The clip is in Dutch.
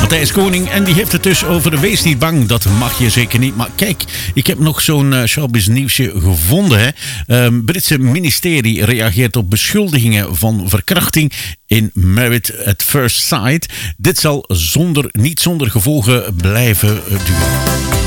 Matthijs Koning. En die heeft het dus over Wees niet bang. Dat mag je zeker niet. Maar kijk, ik heb nog zo'n showbiz nieuwsje gevonden. Hè. Britse ministerie reageert op beschuldigingen van verkrachting in Married at First Sight. Dit zal niet zonder gevolgen blijven duren.